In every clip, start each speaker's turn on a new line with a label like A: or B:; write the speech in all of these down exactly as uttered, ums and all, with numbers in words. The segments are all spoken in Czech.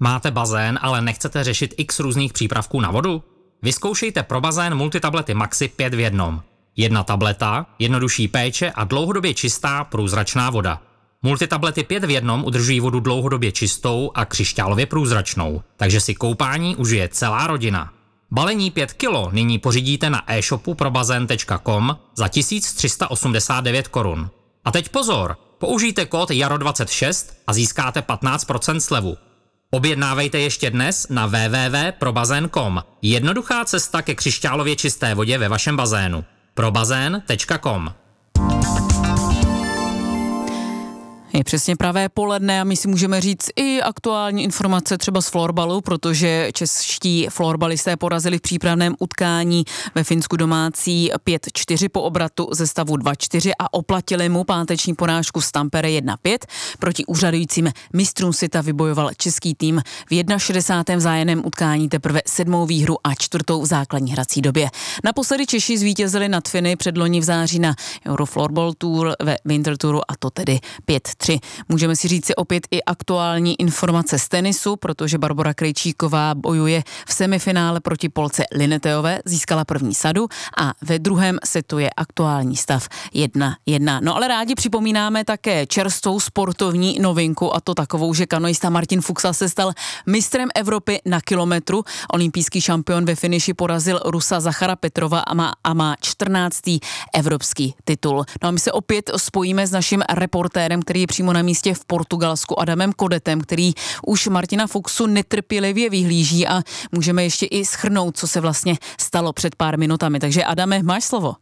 A: Máte bazén, ale nechcete řešit x různých přípravků na vodu? Vyzkoušejte pro bazén multitablety Maxi pět v jednom. Jedna tableta, jednodušší péče a dlouhodobě čistá průzračná voda. Multitablety pět v jednom udržují vodu dlouhodobě čistou a křišťálově průzračnou, takže si koupání užije celá rodina. Balení pět kilo nyní pořídíte na e-shopu probazén tečka com za tisíc tři sta osmdesát devět korun. A teď pozor, použijte kód jaro dvacet šest a získáte patnáct procent slevu. Objednávejte ještě dnes na w w w tečka probazén tečka com. Jednoduchá cesta ke křišťálově čisté vodě ve vašem bazénu. probazén tečka com.
B: Je přesně pravé poledne a my si můžeme říct i aktuální informace třeba z florbalu, protože čeští florbalisté porazili v přípravném utkání ve Finsku domácí pět čtyři po obratu ze stavu dva čtyři a oplatili mu páteční porážku z Tampere jedna pět. Proti úřadujícím mistrům světa vybojoval český tým v šedesátém prvním vzájemném utkání teprve sedmou výhru a čtvrtou v základní hrací době. Naposledy Češi zvítězili nad Finy předloni v září na Euroflorbal Tour ve Winter Touru a to tedy pět tři. Můžeme si říct si opět i aktuální informace z tenisu, protože Barbora Krejčíková bojuje v semifinále proti Polce Lineteové, získala první sadu a ve druhém setu je aktuální stav jedna jedna. No ale rádi připomínáme také čerstvou sportovní novinku a to takovou, že kanoista Martin Fuxa se stal mistrem Evropy na kilometru. Olympijský šampion ve finiši porazil Rusa Zachara Petrova a má, a má čtrnáctý evropský titul. No a my se opět spojíme s naším reportérem, který je přímo na místě v Portugalsku, Adamem Kodetem, který už Martina Fuxu netrpělivě vyhlíží a můžeme ještě i shrnout, co se vlastně stalo před pár minutami. Takže Adame, máš slovo.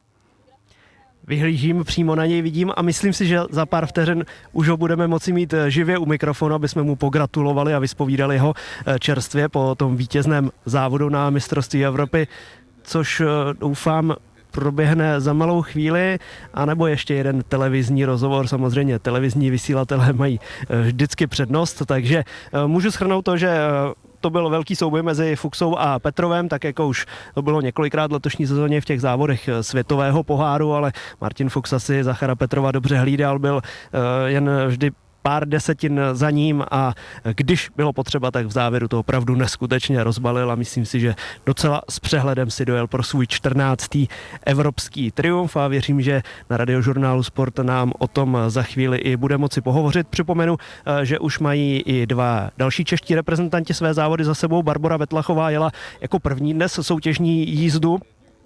C: Vyhlížím, přímo na něj vidím a myslím si, že za pár vteřin už ho budeme moci mít živě u mikrofonu, aby jsme mu pogratulovali a vyspovídali ho čerstvě po tom vítězném závodu na mistrovství Evropy, což doufám proběhne za malou chvíli, anebo ještě jeden televizní rozhovor. Samozřejmě televizní vysílatelé mají vždycky přednost, takže můžu shrnout to, že to byl velký souboj mezi Fuxou a Petrovem, tak jako už to bylo několikrát v letošní sezóně v těch závodech světového poháru, ale Martin Fuxa si Zachara Petrova dobře hlídal, byl jen vždy pár desetin za ním a když bylo potřeba, tak v závěru to opravdu neskutečně rozbalil a myslím si, že docela s přehledem si dojel pro svůj čtrnáctý evropský triumf a věřím, že na Radiožurnálu Sport nám o tom za chvíli i bude moci pohovořit. Připomenu, že už mají i dva další čeští reprezentanti své závody za sebou. Barbora Vetlachová jela jako první dnes soutěžní jízdu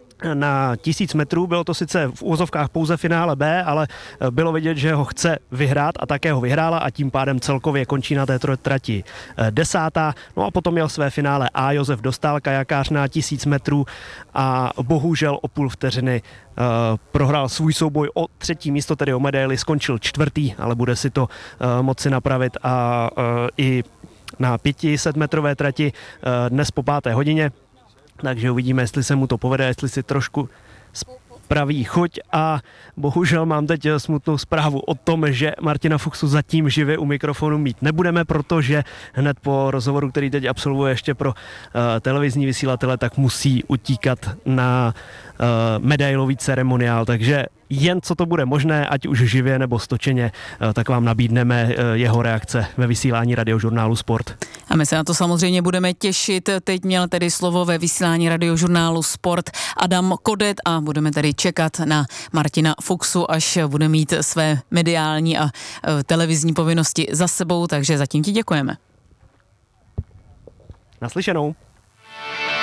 C: na tisíc metrů, bylo to sice v úvozovkách pouze finále B, ale bylo vidět, že ho chce vyhrát a také ho vyhrála a tím pádem celkově končí na té trati desátá. No a potom měl své finále A Josef Dostál, kajakář na tisíc metrů a bohužel o půl vteřiny uh, prohrál svůj souboj o třetí místo, tedy o medaili, skončil čtvrtý, ale bude si to uh, moci napravit a uh, i na pětisetmetrové trati uh, dnes po páté hodině. Takže uvidíme, jestli se mu to povede, jestli si trošku spraví chuť a bohužel mám teď smutnou zprávu o tom, že Martina Fuxu zatím živě u mikrofonu mít nebudeme, protože hned po rozhovoru, který teď absolvuje ještě pro uh, televizní vysílatele, tak musí utíkat na uh, medailový ceremoniál, takže jen co to bude možné, ať už živě nebo stočeně, tak vám nabídneme jeho reakce ve vysílání Radiožurnálu Sport.
B: A my se na to samozřejmě budeme těšit. Teď měl tedy slovo ve vysílání Radiožurnálu Sport Adam Kodet a budeme tedy čekat na Martina Fuxu, až bude mít své mediální a televizní povinnosti za sebou, takže zatím ti děkujeme.
C: Naslyšenou.